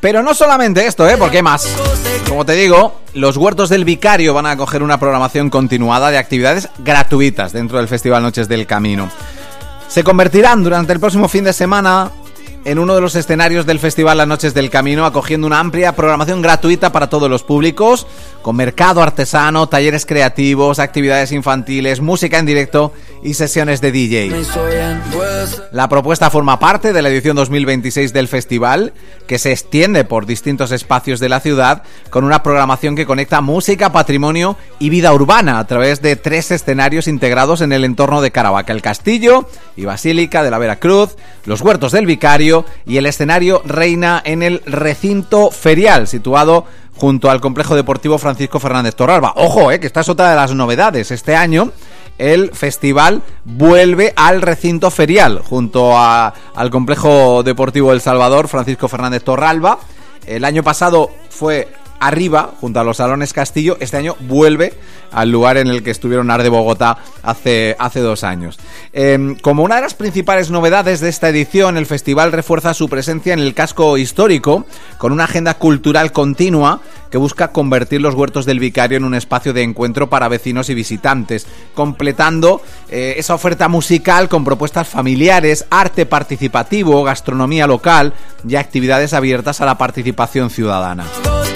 Pero no solamente esto, porque hay más. Como te digo, los Huertos del Vicario van a acoger una programación continuada de actividades gratuitas dentro del Festival Noches del Camino. Se convertirán durante el próximo fin de semana en uno de los escenarios del Festival Las Noches del Camino, acogiendo una amplia programación gratuita para todos los públicos, con mercado artesano, talleres creativos, actividades infantiles, música en directo y sesiones de DJ. La propuesta forma parte de la edición 2026 del festival, que se extiende por distintos espacios de la ciudad, con una programación que conecta música, patrimonio y vida urbana a través de 3 escenarios integrados en el entorno de Caravaca: el Castillo y Basílica de la Veracruz, los Huertos del Vicario y el escenario Reina en el recinto ferial, situado junto al complejo deportivo Francisco Fernández Torralba. Ojo, que esta es otra de las novedades. Este año el festival vuelve al recinto ferial, junto al complejo deportivo El Salvador Francisco Fernández Torralba. El año pasado fue arriba, junto a los Salones Castillo. Este año vuelve al lugar en el que estuvieron Art de Bogotá hace 2 años. Como una de las principales novedades de esta edición, el festival refuerza su presencia en el casco histórico, con una agenda cultural continua que busca convertir los Huertos del Vicario en un espacio de encuentro para vecinos y visitantes, completando esa oferta musical con propuestas familiares, arte participativo, gastronomía local y actividades abiertas a la participación ciudadana.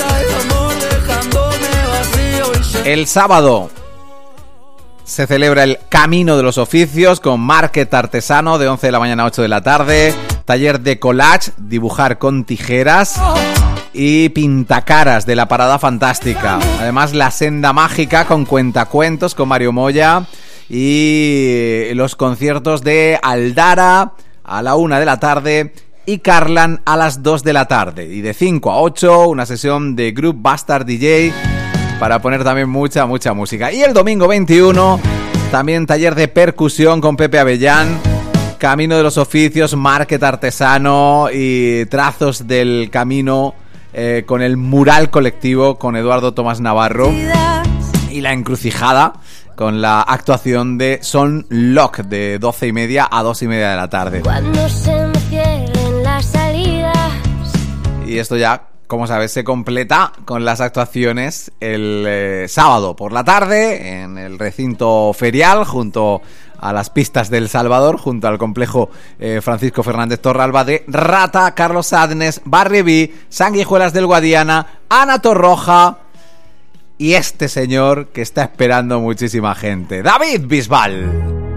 El sábado se celebra el Camino de los Oficios, con market artesano de 11 de la mañana a 8 de la tarde, taller de collage, dibujar con tijeras y pintacaras de la Parada Fantástica. Además, la Senda Mágica con cuentacuentos con Mario Moya y los conciertos de Aldara a la 1 de la tarde y Carlan a las 2 de la tarde. Y de 5 a 8 una sesión de Group Bastard DJ para poner también mucha música. Y el domingo 21, también taller de percusión con Pepe Avellán, Camino de los Oficios, market artesano y trazos del camino con el mural colectivo con Eduardo Tomás Navarro, y la encrucijada con la actuación de Son Lock de 12:30 a 2:30 de la tarde. Cuando se me cierren las salidas. Y esto ya, como sabes, se completa con las actuaciones el sábado por la tarde en el recinto ferial, junto a las pistas del Salvador, junto al complejo Francisco Fernández Torralba, de Rata, Carlos Adnes, Barribí, Sanguijuelas del Guadiana, Ana Torroja y este señor que está esperando muchísima gente, David Bisbal.